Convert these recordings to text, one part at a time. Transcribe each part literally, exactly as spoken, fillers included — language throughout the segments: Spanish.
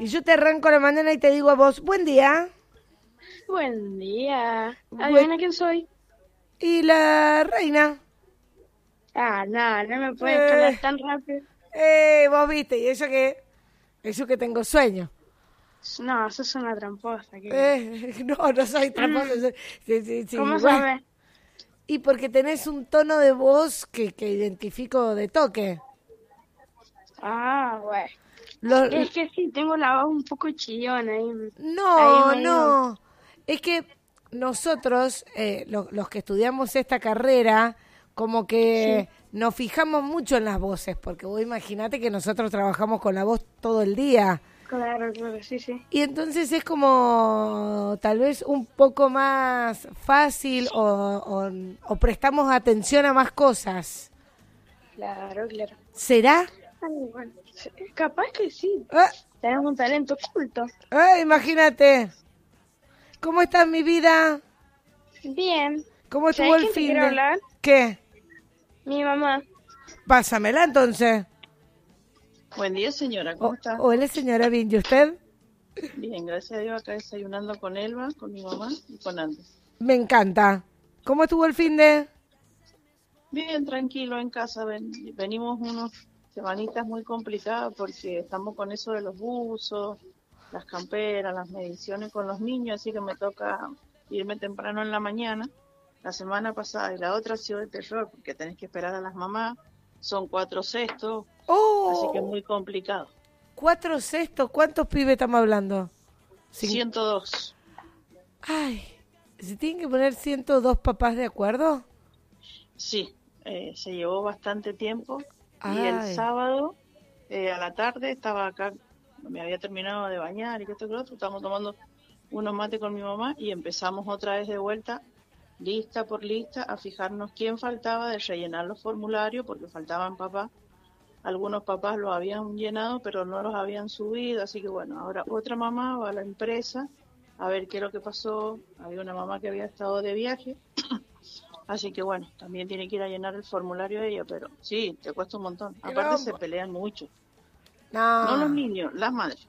Y yo te arranco la mañana y te digo a vos, buen día. Buen día. Buen- ¿Adivina quién soy? Y la reina. Ah, no, no me puedes Eh, escalar tan rápido. eh, vos viste, y eso que, eso que tengo sueño. No, sos una tramposa. ¿Qué querés? Eh, no, no soy tramposo. Mm, soy- sí, sí, sí, ¿Cómo bueno. sabes? Y porque tenés un tono de voz que, que identifico de toque. Ah, güey. Lo- Es que sí, tengo la voz un poco chillona ahí. Ahí no, me digo. no. Es que nosotros, eh, lo- los que estudiamos esta carrera, como que Sí, nos fijamos mucho en las voces, porque vos imaginate que nosotros trabajamos con la voz todo el día. claro, claro, sí, sí. Y entonces es como tal vez un poco más fácil o, o, o prestamos atención a más cosas. Claro, claro. ¿Será? Ay, bueno, sí, capaz que sí. Ah, Tenemos un talento oculto. ah, imagínate. ¿Cómo estás, mi vida? Bien. ¿Cómo estuvo ¿Sabés el quién te fin quiero de...? hablar? ¿Qué? Mi mamá. Pásamela entonces. Buen día, señora. O- ¿Cómo está? Hola, señora Bien, ¿y usted? Bien, gracias a Dios. Acá desayunando con Elba, con mi mamá y con Andes. Me encanta. ¿Cómo estuvo el fin de...? Bien, tranquilo en casa. Ven- venimos unos semanitas muy complicadas porque estamos con eso de los buzos, las camperas, las mediciones con los niños, así que me toca irme temprano en la mañana. La semana pasada y la otra ha sido de terror porque tenés que esperar a las mamás. Son cuatro sextos, así que es ¡Oh! muy complicado. Cuatro sextos. ¿Cuántos pibes estamos hablando? Cin- ciento dos. Ay, ¿se tienen que poner ciento dos papás de acuerdo? Sí, eh, se llevó bastante tiempo y el Ay, sábado eh, a la tarde estaba acá, me había terminado de bañar y que esto que lo otro, estábamos tomando unos mates con mi mamá y empezamos otra vez de vuelta, lista por lista, a fijarnos quién faltaba de rellenar los formularios porque faltaban papás. Algunos papás los habían llenado pero no los habían subido, así que bueno, ahora otra mamá va a la empresa a ver qué es lo que pasó. Había una mamá que había estado de viaje. Así que bueno, también tiene que ir a llenar el formulario ella, pero sí, te cuesta un montón. Aparte se quilombo. pelean mucho. No, No los niños, las madres.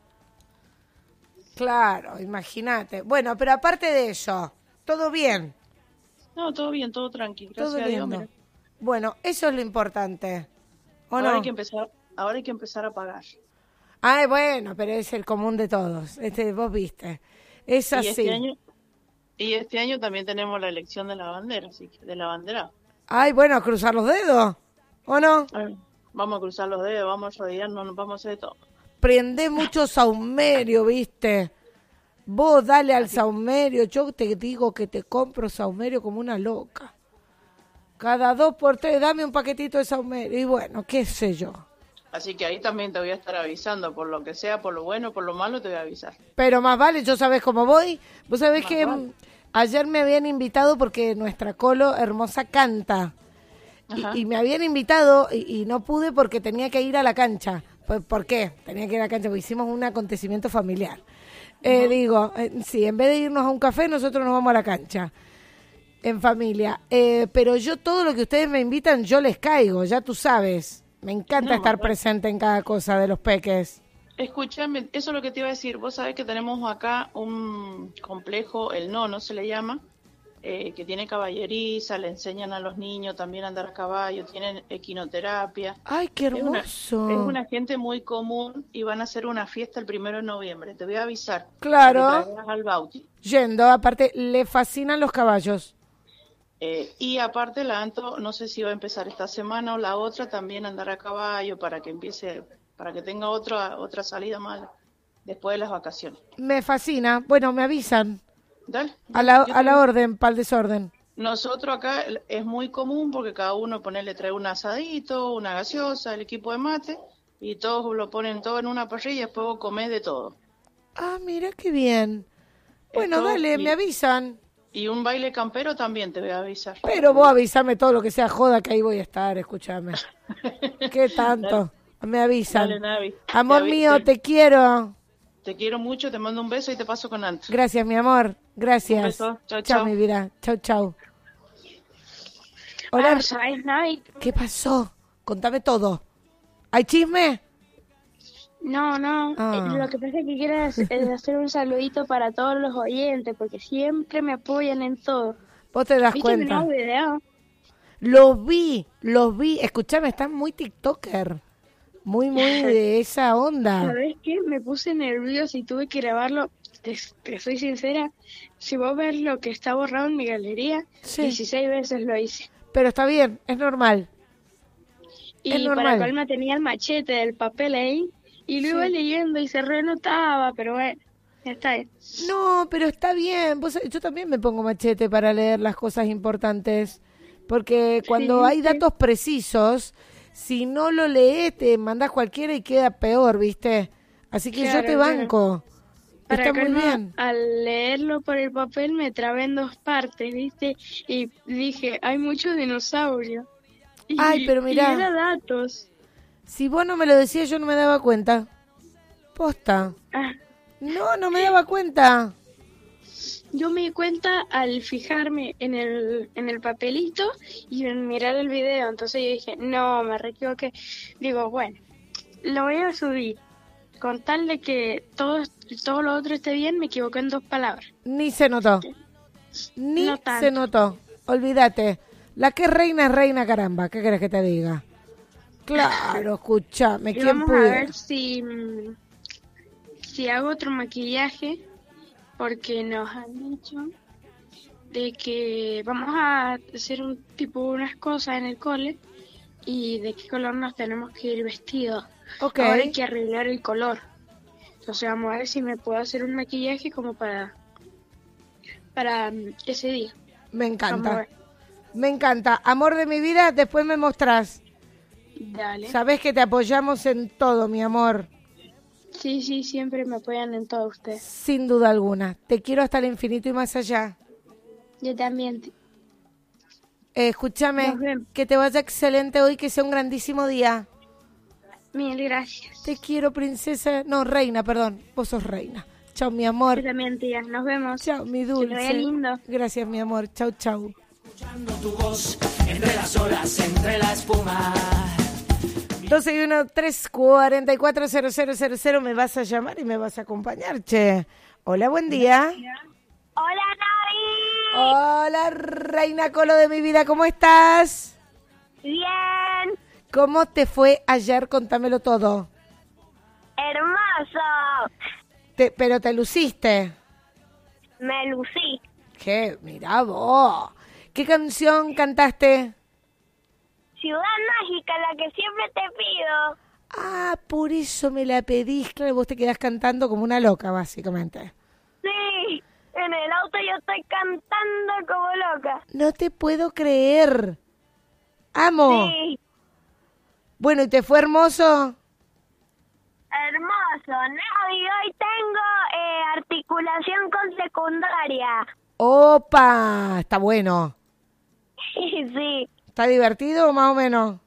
claro, imagínate. Bueno, pero aparte de eso, todo bien, No, todo bien, todo tranquilo, todo gracias a Dios, lindo. mira. Bueno, eso es lo importante, ¿o Ahora hay no? que empezar, ahora hay que empezar a pagar. Ay, bueno, pero es el común de todos. Este, vos viste. Es Y este así. año, y este año también tenemos la elección de la bandera, así que de la bandera. Ay, bueno, a cruzar los dedos, ¿o no? Ay, vamos a cruzar los dedos, vamos a rodearnos, nos vamos a hacer de todo. Prende mucho saumerio, ¿viste? Vos dale al saumerio. Yo te digo que te compro saumerio como una loca. Cada dos por tres, dame un paquetito de saumerio. Y bueno, qué sé yo. Así que ahí también te voy a estar avisando, por lo que sea, por lo bueno, por lo malo, te voy a avisar. Pero más vale, yo sabés cómo voy. Vos sabés Más que vale. mm, ayer me habían invitado porque nuestra Colo hermosa canta. Ajá. Y, y me habían invitado y, y no pude porque tenía que ir a la cancha. ¿Por, por qué? Tenía que ir a la cancha porque hicimos un acontecimiento familiar. Eh, digo, eh, sí, en vez de irnos a un café, nosotros nos vamos a la cancha. En familia. Eh, pero yo todo lo que ustedes me invitan, yo les caigo, ya tú sabes. Me encanta No, estar más vale. presente en cada cosa de los peques. Escúchame, eso es lo que te iba a decir. Vos sabés que tenemos acá un complejo, el Nono se le llama, eh, que tiene caballeriza, le enseñan a los niños también a andar a caballo, tienen equinoterapia. Ay, qué Es una, hermoso. es una gente muy común y van a hacer una fiesta el primero de noviembre. Te voy a avisar. Claro. Para que traigas al Bauti. Yendo, aparte, le fascinan los caballos. Eh, y aparte la Anto, no sé si va a empezar esta semana o la otra, también a andar a caballo para que empiece, para que tenga otra, otra salida más después de las vacaciones. Me fascina. Bueno, me avisan. Dale, A dale, la, yo a te- la orden, para el desorden. Nosotros acá es muy común porque cada uno ponerle trae un asadito, una gaseosa, el equipo de mate y todos lo ponen todo en una parrilla y después vos comés de todo. Ah, mira qué bien. Bueno, Esto dale, y- me avisan. Y un baile campero también te voy a avisar. Pero vos avisame todo lo que sea joda que ahí voy a estar, escúchame. ¿Qué tanto? Me avisan. Dale, Navi. Amor Te avi- mío, te- te quiero. Te quiero mucho, te mando un beso y te paso con Anto. Gracias, mi amor. Gracias. Un beso. Chau, Chao, chau. mi vida. Chau, chau. Hola, Ah, ¿sabes, Navi? ¿qué pasó? Contame todo. ¿Hay chisme? No, no, Ah. lo que pasa es que quiero hacer, es hacer un saludito para todos los oyentes, porque siempre me apoyan en todo. Vos te das ¿Viste mi cuenta. nuevo video? Los vi, los vi. Escuchame, están muy tiktoker. Muy, muy de esa onda. ¿Sabés qué? Me puse nerviosa y tuve que grabarlo. Te, te soy sincera, si vos ves lo que está borrado en mi galería, Sí. dieciséis veces lo hice. Pero está bien, es normal. Y Es para normal. colma tenía el machete del papel ahí, y lo Sí. iba leyendo y se renotaba, pero bueno, ya está bien. No, pero está bien. Vos sabés, yo también me pongo machete para leer las cosas importantes. Porque cuando Sí, hay sí. datos precisos, si no lo lees, te mandás cualquiera y queda peor, ¿viste? Así que yo Claro, te claro. banco. Para Está muy colma, bien. al leerlo por el papel me trabé en dos partes, ¿viste? Y dije, hay muchos dinosaurios. Y, Ay, pero mirá. y era datos. Si vos no me lo decías, yo no me daba cuenta. Posta. Ah, No, no me daba cuenta. yo me di cuenta al fijarme en el, en el papelito y en mirar el video. Entonces yo dije, no, me re equivoqué. Digo, bueno, lo voy a subir. Con tal de que todo, todo lo otro esté bien, me equivoqué en dos palabras. Ni se notó. Ni No tanto. se notó. Olvídate. La que es reina es reina, caramba. ¿Qué querés que te diga? Claro, escuchame. Y ¿Quién vamos a pudiera? ver si, mm, si hago otro maquillaje, porque nos han dicho de que vamos a hacer un tipo unas cosas en el cole y de qué color nos tenemos que ir vestidos. Ok. Ahora hay que arreglar el color. Entonces vamos a ver si me puedo hacer un maquillaje como para para mm, ese día. Me Vamos a encanta. ver. Me encanta. Amor de mi vida, después me mostrás. Dale. Sabés que te apoyamos en todo, mi amor. Sí, sí, siempre me apoyan en todo ustedes. Sin duda alguna. Te quiero hasta el infinito y más allá. Yo también. Eh, escúchame, Nos vemos. que te vaya excelente hoy, que sea un grandísimo día. Mil gracias. Te quiero, princesa. No, reina, perdón. Vos sos reina. Chao, mi amor. Yo también, tía. Nos vemos. Chao, mi Que te vaya dulce. lindo. Gracias, mi amor. Chau, chau. Escuchando tu voz entre las olas, entre la espuma. doce y uno, tres cuarenta y cuatro, cero cero cero cero. Me vas a llamar y me vas a acompañar, che. Hola, buen día. Hola, Navi. Hola, reina Colo de mi vida. ¿Cómo estás? Bien. ¿Cómo te fue ayer? Contámelo todo. Hermoso. Te- pero te luciste. Me lucí. ¿Qué? Mirá vos. ¿Qué canción cantaste? Ciudad mágica, la que siempre te pido. Ah, por eso me la pedís. Claro, vos te quedás cantando como una loca, básicamente. Sí, en el auto yo estoy cantando como loca. No te puedo creer. Amo. Sí, Bueno, ¿y te fue hermoso? hermoso. Navi, hoy tengo eh, articulación con secundaria. ¡Opa! Está bueno. Sí. ¿Está divertido más o menos?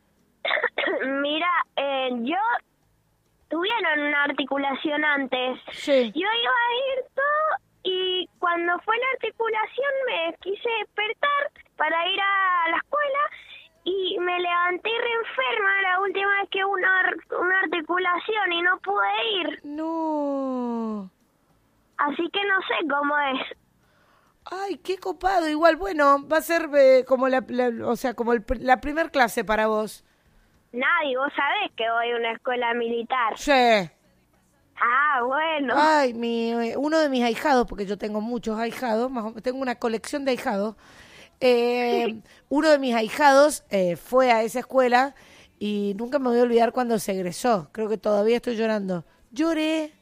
Mira, eh, yo tuvieron una articulación antes. Sí. Yo iba a ir todo y cuando fue la articulación me quise despertar para ir a la escuela y me levanté re enferma la última vez que hubo una, ar- una articulación y no pude ir. No. Así que no sé cómo es. Ay, qué copado. Igual, bueno, va a ser eh, como la, la- o sea, como el pr- la primer clase para vos. Nadie, vos sabés que voy a una escuela militar. Sí. Ah, bueno. Ay, mi, eh, uno de mis ahijados, porque yo tengo muchos ahijados, más o- tengo una colección de ahijados. Eh, uno de mis ahijados eh, fue a esa escuela y nunca me voy a olvidar cuando se egresó. Creo que todavía estoy llorando. Lloré.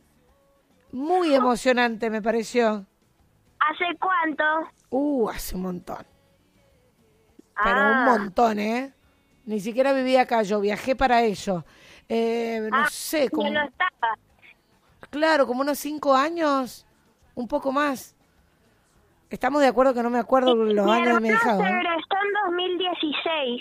Muy emocionante me pareció. ¿Hace cuánto? Uh, hace un montón. Pero Ah. un montón, ¿eh? Ni siquiera vivía acá, yo viajé para ello. Eh, no Ah, sé, yo como, no estaba. claro, como unos cinco años, un poco más. Estamos de acuerdo que no me acuerdo los Mi años de mi hermano hijado. se ¿eh? egresó en dos mil dieciséis.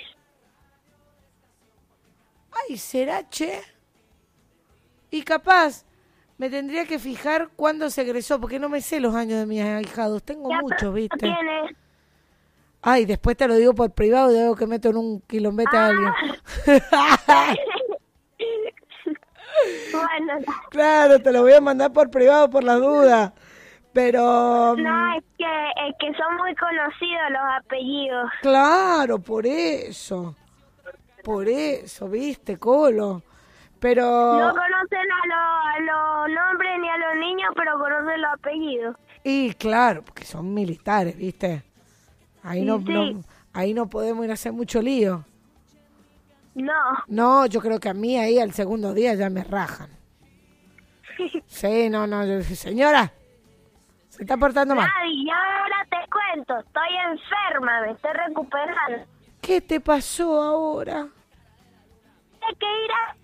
Ay, ¿será, che? Y capaz, me tendría que fijar cuándo se egresó, porque no me sé los años de mis ahijados. Tengo Ya muchos, pronto ¿viste? tiene. Ay, después te lo digo por privado y digo que meto en un quilombete a alguien. Bueno, no. Claro, te lo voy a mandar por privado por las dudas. Pero... No, es que, es que son muy conocidos los apellidos. Claro, por eso. Por eso, viste, Colo. Pero... No conocen a los, a los nombres ni a los niños, pero conocen los apellidos. Y claro, porque son militares, viste. Ahí no, Sí. no, ahí no podemos ir a hacer mucho lío. No. No, yo creo que a mí ahí al segundo día ya me rajan. Sí, no, no, yo- señora, se está portando mal. Nadie, ya ahora te cuento, estoy enferma, me estoy recuperando. ¿Qué te pasó ahora? Hay que ir a...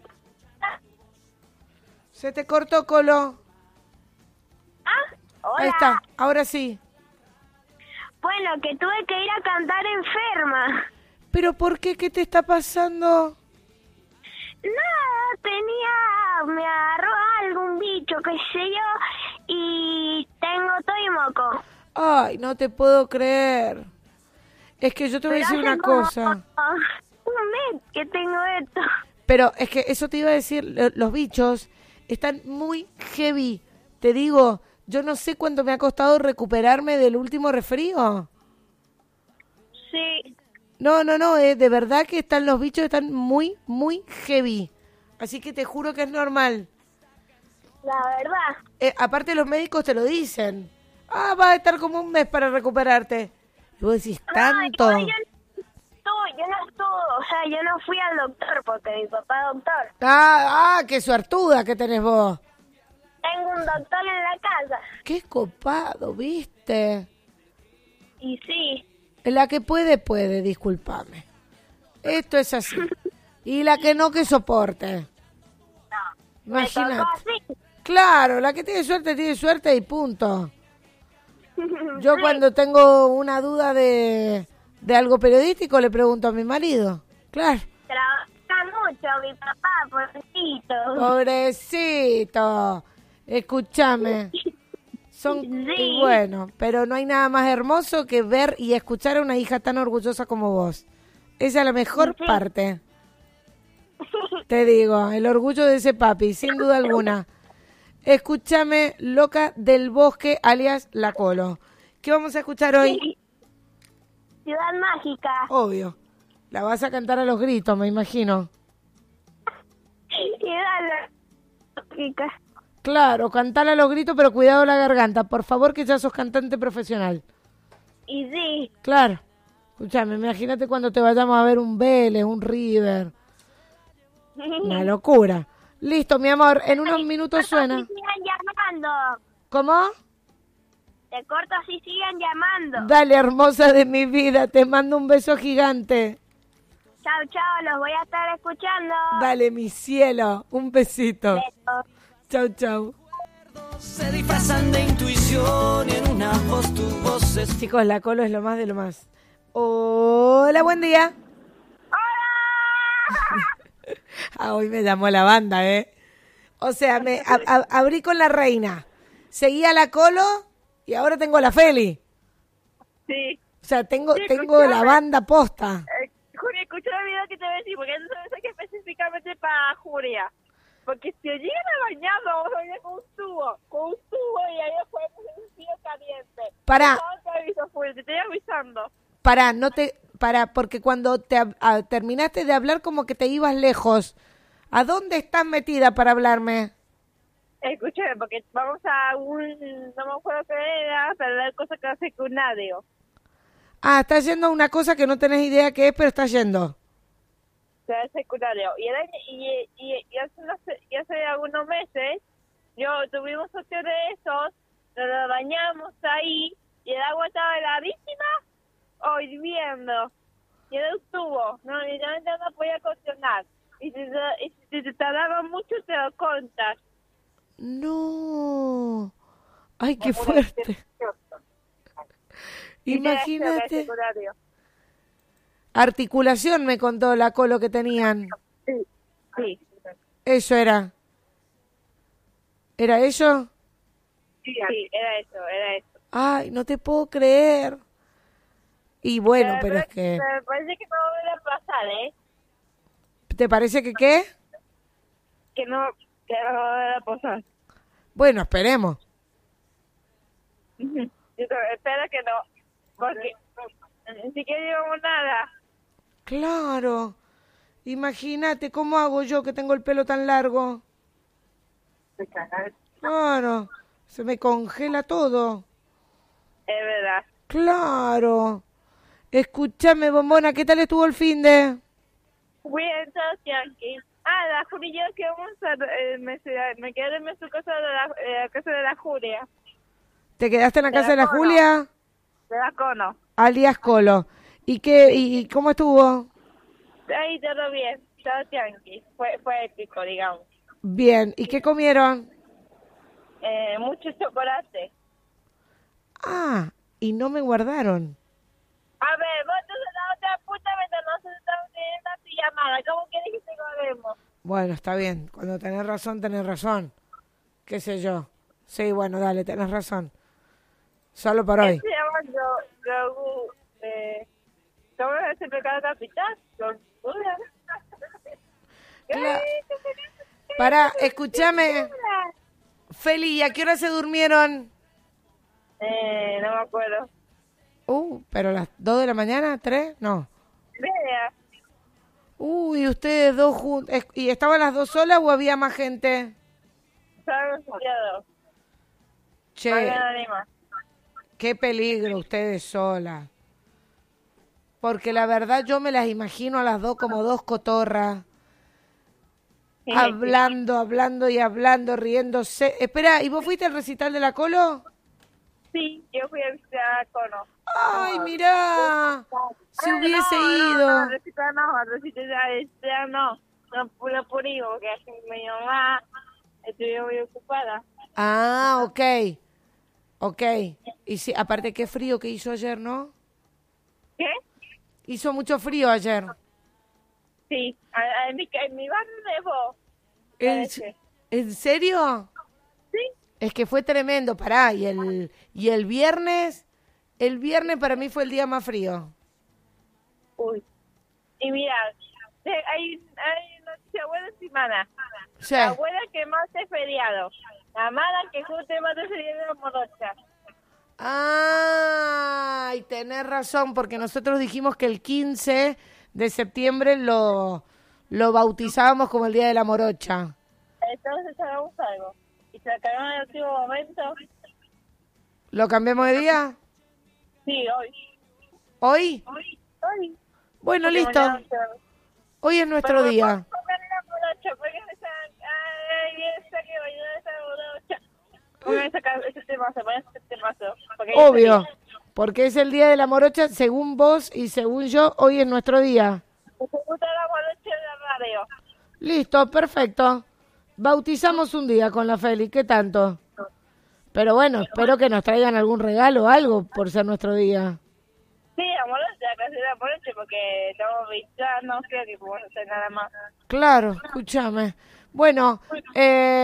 Se te cortó, Colo. ¿Ah? Hola. Ahí está, ahora sí. Bueno, que tuve que ir a cantar enferma. ¿Pero por qué? ¿Qué te está pasando? Nada, tenía, me agarró algún bicho, qué sé yo, y tengo todo y moco. Ay, no te puedo creer. Es que yo te voy a Pero decir hace una como cosa. un mes que tengo esto. Pero es que eso te iba a decir, lo- los bichos están muy heavy. Te digo, yo no sé cuánto me ha costado recuperarme del último resfrío. Sí, No, no, no, eh, de verdad que están los bichos, están muy, muy heavy. Así que te juro que es normal. la verdad. Eh, aparte los médicos te lo dicen. Ah, va a estar como un mes para recuperarte. Y vos decís, tanto. No, igual yo no estuve, yo no estuve, o sea, yo no fui al doctor porque mi papá es doctor. Ah, ah, qué suertuda que tenés vos. Tengo un doctor en la casa. Qué copado, ¿viste? Y sí, La que puede, puede, discúlpame. Esto es así. Y la que no, que soporte. me tocó Imagínate. así. Claro, la que tiene suerte, tiene suerte y punto. Yo Sí. cuando tengo una duda de, de algo periodístico le pregunto a mi marido. Claro. Trabaja mucho mi papá, pobrecito. Pobrecito. Escúchame. Son Sí. y bueno, pero no hay nada más hermoso que ver y escuchar a una hija tan orgullosa como vos. Esa es la mejor Sí. parte. Te digo, el orgullo de ese papi, sin duda alguna. Escúchame, loca del bosque, alias La Colo. ¿Qué vamos a escuchar hoy? Ciudad Mágica. Obvio. La vas a cantar a los gritos, me imagino. Ciudad Mágica. Claro, cantala a los gritos, pero cuidado la garganta. Por favor, que ya sos cantante profesional. Y sí. Claro. Escúchame, imagínate cuando te vayamos a ver un Vélez, un River. Una locura. Listo, mi amor, en unos minutos suena. Así sigan llamando. ¿Cómo? Te corto así sigan llamando. Dale, hermosa de mi vida, te mando un beso gigante. Chao, chao, los voy a estar escuchando. Dale, mi cielo, un besito. Besos. Chau, chau. Se disfrazan de intuición y en una voz tu voz es... Chicos, la Colo es lo más de lo más. Hola, buen día. Ah, hoy me llamó la banda, ¿eh? O sea, me a- a- abrí con la reina, seguí a la Colo y ahora tengo a la Feli. Sí. O sea, tengo, Sí, tengo escuchame. la banda posta. Eh, Julia, escucha el video que te voy a decir, porque eso se saqué específicamente para Julia. Porque si llegan a bañar, vamos a bañar con un tubo, con un tubo y ahí después un tío caliente. Pará. No te aviso, Julia, te estoy avisando. Para, no te, para, porque cuando te hab- ah, terminaste de hablar como que te ibas lejos. ¿A dónde estás metida para hablarme? Escúchame, porque vamos a un, no me acuerdo qué era, pero la cosa que hace con Nadio. Ah, estás yendo a una cosa que no tenés idea qué es, pero estás yendo. Se hace secundario. Y, el año- y, y, y, hace unos, y hace algunos meses, yo tuvimos otro de esos, nos bañamos ahí, y el agua estaba heladísima o hirviendo. Y era un tubo, no, literalmente no podía cocinar. Y si te, y si te tardaba mucho, te lo contas. No. Ay, qué fuerte. Y te hace el Imagínate. secundario. Articulación me contó la Colo que tenían. Sí, sí. Eso era. ¿Era eso? Sí, era eso, era eso. Ay, no te puedo creer. Y bueno, Pero pero es que... Me parece que no va a volver a pasar, ¿eh? ¿Te parece que qué? Que no, que no va a volver a pasar. Bueno, esperemos. Yo espero que no, porque ni siquiera llevamos nada. Claro. Imagínate, ¿cómo hago yo que tengo el pelo tan largo? Claro. Se me congela todo. Es verdad. Claro. Escúchame, bombona, ¿qué tal estuvo el fin de...? Bien, todos yanquis. Ah, la Julia y yo que vamos a, eh, me, me quedé en su casa de la, eh, la casa de la Julia. ¿Te quedaste en la De casa la de la Cono. Julia? De la Cono. Alias Colo. ¿Y qué, y, y cómo estuvo? Ahí todo bien, todo yanquis. Fue, fue épico, digamos. Bien. ¿Y qué comieron? Eh, mucho chocolate. Ah, y no me guardaron. A ver, vos sos la otra puta mientras nosotros estamos teniendo tu llamada. ¿Cómo quieres que te guardemos? Bueno, está bien. Cuando tenés razón, tenés razón. ¿Qué sé yo? Sí, bueno, dale, tenés razón. Solo por hoy. Se llama Grogu. Eh, ¿Cómo es el pecado capital? Grogu. Cla- Pará, escúchame. Feli, ¿y a qué hora se durmieron? Eh, no me acuerdo. Uh, pero a las dos de la mañana, ¿tres? No. Vea, Uy, ustedes dos juntos. ¿Y estaban las dos solas o había más gente? sabes cuidado. Che, Mañana ni más. qué peligro ustedes solas. Porque la verdad yo me las imagino a las dos como dos cotorras. Hablando, hablando y hablando, riéndose. Espera, ¿y vos fuiste al recital de la Colo? Sí, yo fui a visitar a Cono. Ay, mirá. Si hubiese no, ido. No, no, recitar no, al recitar ya no. No, no pudimos porque así mi mamá estuvo muy ocupada. Ah, ok. Ok. Y sí, aparte qué frío que hizo ayer, ¿no? ¿Qué? Hizo mucho frío ayer. Sí, a- a- en mi, en mi barrio nevó. ¿En, Parece. ¿En serio? Sí. Es que fue tremendo, pará. Y el, y el viernes, el viernes para mí fue el día más frío. Uy. Y mira, de- hay, hay noticia buena y mala. Sí. La buena que más es feriado. La mala que justo más es feriado de la morocha. Ay, tenés razón, porque nosotros dijimos que el quince de septiembre lo, lo bautizábamos como el Día de la Morocha. Entonces hagamos algo. Y se acabaron en el último momento. ¿Lo cambiamos de día? Sí, hoy. ¿Hoy? Hoy. Hoy. Bueno, Porque listo. mañana se- Hoy es nuestro Pero, día. pongan la morocha, porque esa, ay, esa que bailó esa morocha. Pongan esa ca- ese temazo, pongan ese temazo. porque ahí Obvio, está porque es el Día de la Morocha, según vos y según yo, hoy es nuestro día. bien. Me gusta la morocha de la radio. Listo, perfecto. Bautizamos un día con la Feli, ¿qué tanto? Pero bueno, espero que nos traigan algún regalo o algo por ser nuestro día. Sí, la morocha, casi la morocha, porque estamos visitando, no creo que podamos hacer nada más. Claro, escúchame. Bueno, eh...